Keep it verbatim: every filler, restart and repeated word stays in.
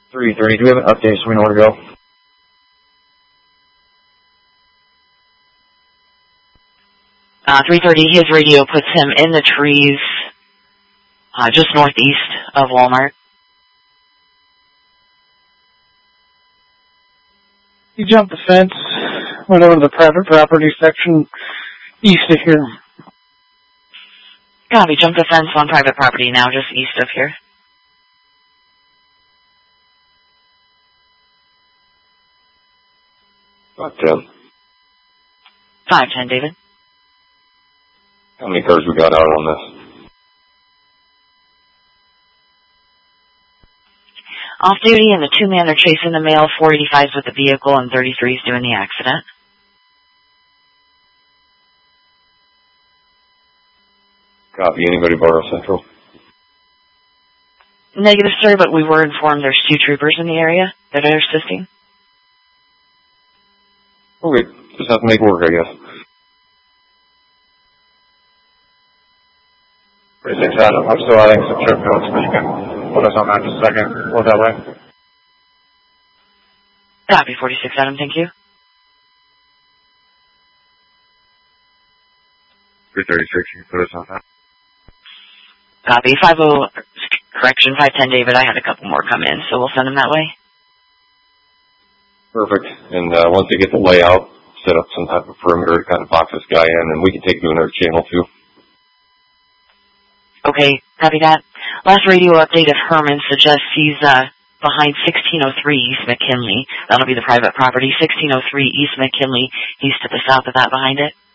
three thirty, do we have an update so we know where to go? Uh, three thirty, his radio puts him in the trees, uh, just northeast of Walmart. He jumped the fence, went over to the private property section east of here. Copy, jumped the fence on private property now, just east of here. five ten. five ten, David. How many cars we got out on this? Off duty, and the two men are chasing the male, four eighty-fives with the vehicle, and thirty-threes doing the accident. Copy. Anybody borrow Central? Negative, sir, but we were informed there's two troopers in the area that are assisting. Okay, just have to make work, I guess. Precinct Adam, I'm still adding some trip codes, but you can put us on that just a second. Go that way. Copy, forty-six Adam, thank you. three thirty-six, you can put us on that. Copy, five oh, correction, five ten David, I had a couple more come in, so we'll send them that way. Perfect. And uh, once they get the layout, set up some type of perimeter to kind of box this guy in, and we can take to another channel too. Okay, copy that. Last radio update of Herman suggests he's uh, behind sixteen oh three East McKinley. That'll be the private property. sixteen oh three East McKinley. He's to the south of that behind it.